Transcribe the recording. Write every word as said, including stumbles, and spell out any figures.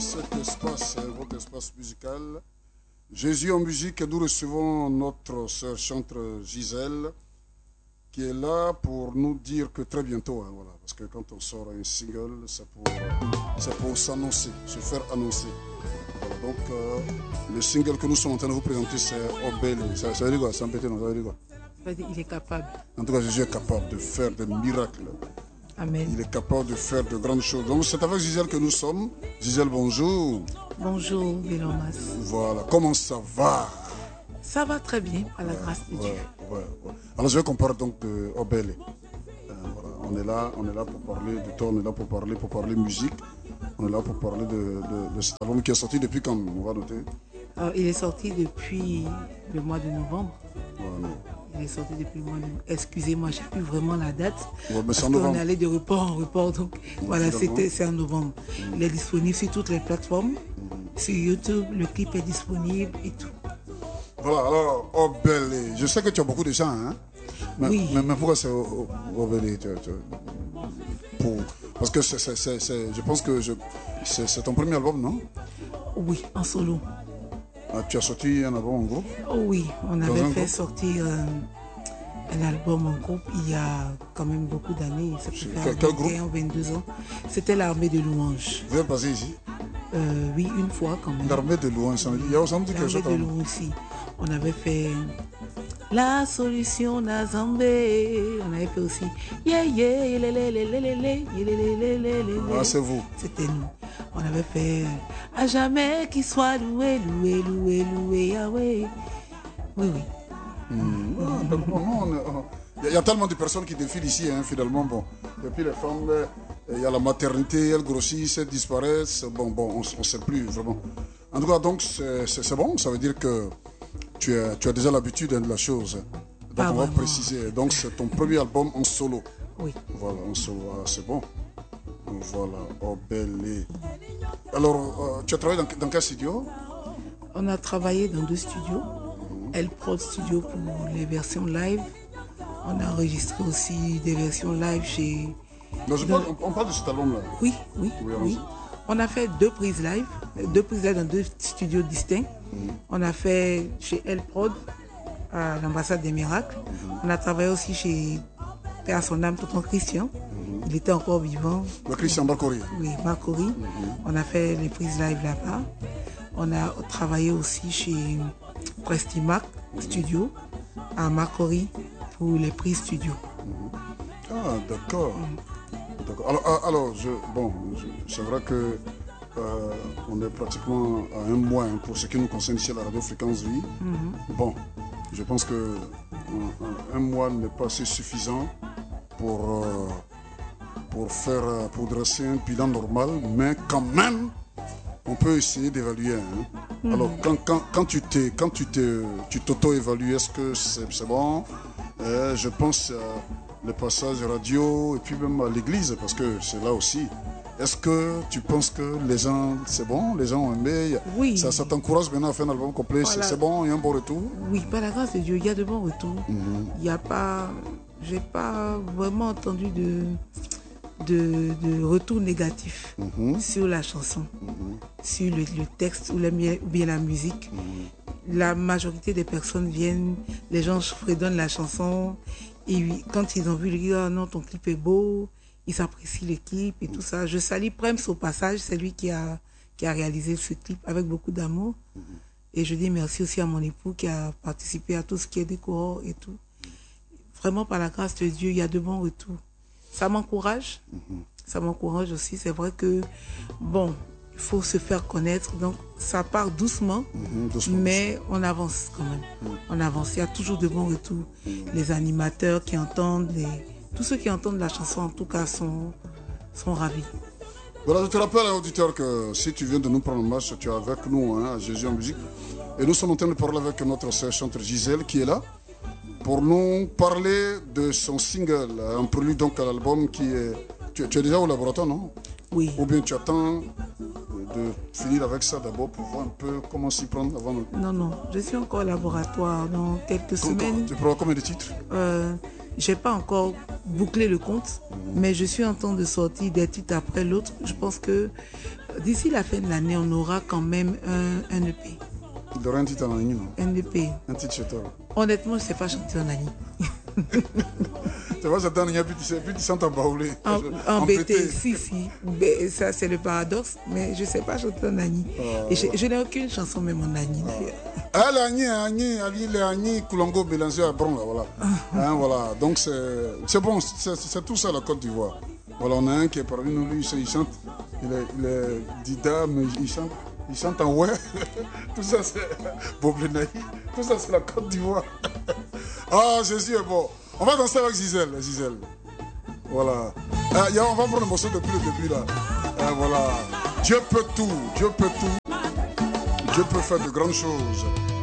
cet espace, votre espace musical. Jésus en musique, nous recevons notre sœur chantre Gisèle, qui est là pour nous dire que très bientôt, hein, voilà, parce que quand on sort un single, c'est pour, c'est pour s'annoncer, se faire annoncer. Voilà, donc, euh, le single que nous sommes en train de vous présenter, c'est Obel. Ça, ça veut dire quoi? Ça veut dire quoi? Il est capable. En tout cas, Jésus est capable de faire des miracles. Amen. Il est capable de faire de grandes choses. Donc, c'est avec Gisèle que nous sommes. Gisèle, bonjour. Bonjour, Bélomas. Voilà, comment ça va? Ça va très bien, à la ouais, grâce de ouais, Dieu. Ouais, ouais. Alors, je vais qu'on parle donc de Obel. Euh, voilà. On est là, on est là pour parler de toi, on est là pour parler, pour parler musique. On est là pour parler de, de, de cet album qui est sorti depuis quand? On va noter. Alors, il est sorti depuis le mois de novembre. Ouais, il est sorti depuis le mois de novembre. Excusez-moi, je n'ai plus vraiment la date. Ouais, parce qu'on allait de report en report. Donc, ouais, voilà, c'était, c'est en novembre. Mmh. Il est disponible sur toutes les plateformes. Mmh. Sur YouTube, le clip est disponible et tout. Voilà, alors, Obel, je sais que tu as beaucoup de gens, hein? Mais, oui. Mais, mais pourquoi c'est Obel? Pour... Parce que c'est, c'est, c'est, c'est, je pense que je... c'est, c'est ton premier album, non? Oui, en solo. Ah, tu as sorti un album en groupe? Oh oui, on avait fait groupe? sortir euh, un album en groupe il y a quand même beaucoup d'années. Ça peut faire quel groupe? vingt-deux ans. C'était l'Armée de Louanges. Vous êtes passé ici? euh, Oui, une fois quand même. L'Armée de Louanges, il y a aussi quelque chose. L'Armée de Louanges aussi. On avait fait La Solution Nazambé. On avait fait aussi Yeah yeah yeah Ah, c'est vous. C'était nous. On avait fait À jamais qu'il soit loué, loué, loué, loué, Yahweh. Oui, oui. Mmh. Ah, donc, bon, non, on est, on... Il y a tellement de personnes qui défilent ici, hein, finalement. Bon. Et puis les femmes, il y a la maternité, elles grossissent, elles disparaissent. Bon, bon, on ne sait plus vraiment. En tout cas, donc, c'est, c'est, c'est bon. Ça veut dire que tu as, tu as déjà l'habitude de la chose. Donc, ah, on va vraiment préciser. Donc, c'est ton premier album en solo. Oui. Voilà, en solo. Ah, c'est bon. Voilà, Obel. Alors, euh, tu as travaillé dans, dans quel studio? On a travaillé dans deux studios. Mm-hmm. L-Prod Studio pour les versions live. On a enregistré aussi des versions live chez... Non, je parle, on, on parle de cet album-là. Oui, oui, oui. oui. On a fait deux prises live, mm-hmm. deux prises live dans deux studios distincts. Mm-hmm. On a fait chez L-Prod, à l'ambassade des miracles. Mm-hmm. On a travaillé aussi chez Père son âme, tonton Christian. Mm-hmm. Il était encore vivant. Le Christian Marcory. Oui, Marcory. Mm-hmm. On a fait les prises live là-bas. On a travaillé aussi chez Prestimac mm-hmm. Studio, à Marcory, pour les prises studio. Mm-hmm. Ah, d'accord. Mm-hmm. d'accord. Alors, alors je, bon, je, c'est vrai que euh, on est pratiquement à un mois hein, pour ce qui nous concerne ici à la radio Fréquence Vie. Mm-hmm. Bon, je pense que un, un mois n'est pas assez suffisant pour, euh, pour, faire, pour dresser un bilan normal, mais quand même, on peut essayer d'évaluer. Hein. Mm-hmm. Alors, quand, quand, quand tu t'es, quand tu t'es, tu t'auto-évalues, est-ce que c'est, c'est bon? euh, Je pense à le passage radio et puis même à l'église, parce que c'est là aussi. Est-ce que tu penses que les gens, c'est bon, les gens ont aimé? Oui. Ça, ça t'encourage maintenant à faire un album complet, voilà. c'est, c'est bon, il y a un bon retour? Oui, par la grâce de Dieu, il y a de bons retours. Mm-hmm. Il n'y a pas, j'ai pas vraiment entendu de, de, de retour négatif mm-hmm. sur la chanson, mm-hmm. sur le, le texte ou, la, ou bien la musique. Mm-hmm. La majorité des personnes viennent, les gens fredonnent la chanson et quand ils ont vu, ils disent oh non, ton clip est beau. Ils apprécient l'équipe et tout ça. Je salue Prems au passage, c'est lui qui a, qui a réalisé ce clip avec beaucoup d'amour. Mm-hmm. Et je dis merci aussi à mon époux qui a participé à tout ce qui est décor et tout. Vraiment, par la grâce de Dieu, il y a de bons retours. Ça m'encourage. Mm-hmm. Ça m'encourage aussi. C'est vrai que, bon, il faut se faire connaître. Donc, ça part doucement, mm-hmm, doucement mais doucement. On avance quand même. Mm-hmm. On avance. Il y a toujours de bons retours. Mm-hmm. Les animateurs qui entendent, les... tous ceux qui entendent la chanson, en tout cas, sont, sont ravis. Voilà, je te rappelle, hein, auditeur, que si tu viens de nous prendre en marche, tu es avec nous, hein, à Jésus en musique. Et nous sommes en train de parler avec notre sœur chanteur Gisèle, qui est là, pour nous parler de son single, un prélude donc à l'album qui est... Tu, tu es déjà au laboratoire, non? Oui. Ou bien tu attends de finir avec ça d'abord pour voir un peu comment s'y prendre avant de... Non, non, je suis encore au laboratoire dans quelques Comment, semaines. Tu prends combien de titres? euh, Je n'ai pas encore bouclé le compte, mmh. mais je suis en train de sortir des titres après l'autre. Je pense que d'ici la fin de l'année, on aura quand même un, un E P. Il y aura un titre en Nani, non? Un E P. Un titre chez toi. Honnêtement, je ne sais pas chanter en Nani. Tu vas chanter en Nani, puis tu sens ta baoulée. En, en, en B T, si, si. B, ça, c'est le paradoxe, mais je ne sais pas chanter en Nani. Oh. Et je, je n'ai aucune chanson même en Nani, d'ailleurs. Ah, l'Agni, Agni, Ali, l'Agni, Koulongo, mélangé à Bron, là, voilà. Hein, voilà. Donc, c'est bon, c'est tout ça, la Côte d'Ivoire. Voilà, on a un qui est parmi nous, lui, il chante, il est, il est Dida, mais il chante, il chante en ouais. Tout ça, c'est Boblenaï. Tout ça, c'est la Côte d'Ivoire. Ah, Jésus est bon. On va danser avec Gisèle, Gisèle. Voilà. Ah, y a, on va prendre le morceau depuis le début, là. Ah, voilà. Dieu peut tout, Dieu peut tout. Dieu peut faire de grandes choses.